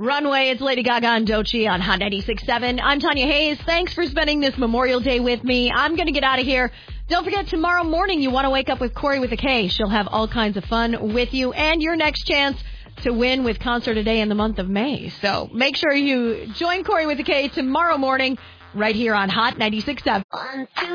Runway, it's Lady Gaga and Doechii on Hot 96.7. I'm Tanya Hayes. Thanks for spending this Memorial Day with me. I'm going to get out of here. Don't forget, tomorrow morning, you want to wake up with Corey with a K. She'll have all kinds of fun with you and your next chance to win with Concert a Day in the month of May. So make sure you join Corey with a K tomorrow morning right here on Hot 96.7.